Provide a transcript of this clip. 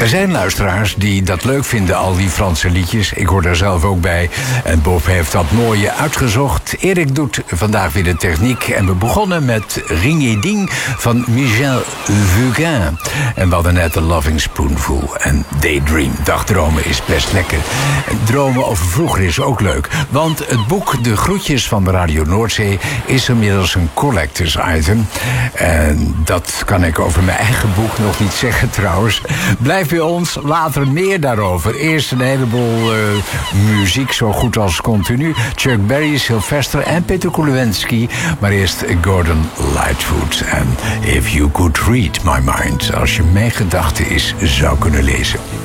Er zijn luisteraars die dat leuk vinden, al die Franse liedjes. Ik hoor daar zelf ook bij. En Bob heeft dat mooie uitgezocht. Erik doet vandaag weer de techniek. En we begonnen met Ring-a-Ding van Michel Fugain. En we hadden net The Loving Spoonful en Daydream. Dagdromen is best lekker. En dromen over vroeger is ook leuk. Want het boek De Groetjes van de Radio Noordzee is inmiddels een collectors item. En dat kan ik over mijn eigen boek nog niet zeggen trouwens. Blijf bij ons, later meer daarover. Eerst een heleboel muziek, zo goed als continu. Chuck Berry, Sylvester en Peter Kulewensky. Maar eerst Gordon Lightfoot. En If You Could Read My Mind. Als je mijn gedachten eens zou kunnen lezen.